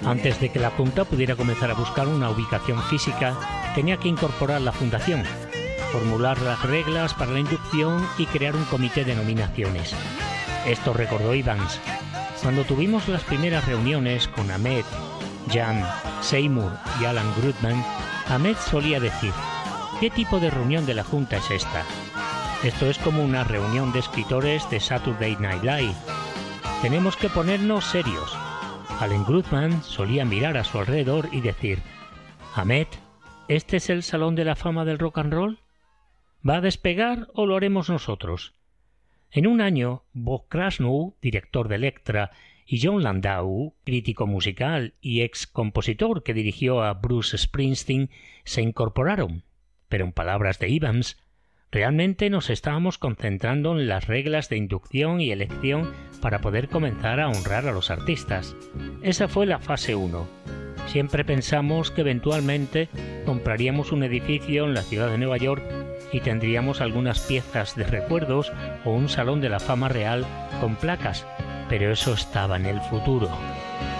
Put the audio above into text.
Antes de que la Junta pudiera comenzar a buscar una ubicación física, tenía que incorporar la fundación, formular las reglas para la inducción y crear un comité de nominaciones. Esto recordó Evans. Cuando tuvimos las primeras reuniones con Ahmed, Jan, Seymour y Alan Grudman, Ahmed solía decir: ¿qué tipo de reunión de la Junta es esta? Esto es como una reunión de escritores de Saturday Night Live. Tenemos que ponernos serios. Alan Grudman solía mirar a su alrededor y decir: Ahmed, ¿este es el Salón de la Fama del Rock and Roll? ¿Va a despegar o lo haremos nosotros? En un año, Bob Krasnow, director de Elektra, y John Landau, crítico musical y ex compositor que dirigió a Bruce Springsteen, se incorporaron. Pero en palabras de Evans, realmente nos estábamos concentrando en las reglas de inducción y elección para poder comenzar a honrar a los artistas. Esa fue la fase 1. Siempre pensamos que eventualmente compraríamos un edificio en la ciudad de Nueva York y tendríamos algunas piezas de recuerdos o un salón de la fama real con placas, pero eso estaba en el futuro.